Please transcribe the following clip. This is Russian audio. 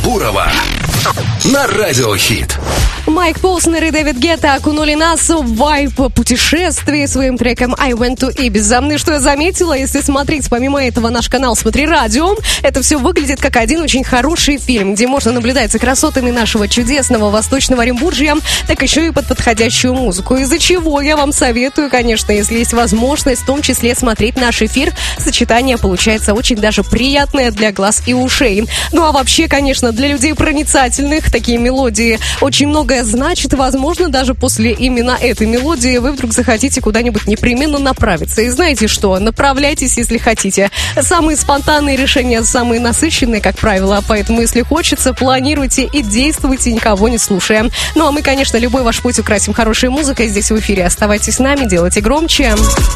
Бурова на Радио Хит. Майк Полснер и Дэвид Гетта окунули нас в вайб путешествия своим треком I Went to Ibiza. И что я заметила, если смотреть помимо этого наш канал «Смотри радио», это все выглядит как один очень хороший фильм, где можно наблюдать за красотами нашего чудесного восточного Оренбуржья, так еще и под подходящую музыку. Из-за чего я вам советую, конечно, если есть возможность, в том числе смотреть наш эфир. Сочетание получается очень даже приятное для глаз и ушей. Ну а вообще, конечно, для людей проницательных такие мелодии очень многое значит. Возможно, даже после именно этой мелодии вы вдруг захотите куда-нибудь непременно направиться. И знаете что? Направляйтесь, если хотите. Самые спонтанные решения самые насыщенные, как правило. Поэтому, если хочется, планируйте и действуйте, никого не слушая. Ну а мы, конечно, любой ваш путь украсим хорошей музыкой здесь в эфире. Оставайтесь с нами, делайте громче.